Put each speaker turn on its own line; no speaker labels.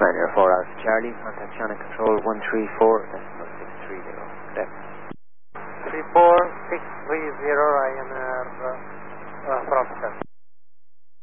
Ryanair 4 Alpha Charlie, contact channel control 134.630. Connect.
34630 Ryanair from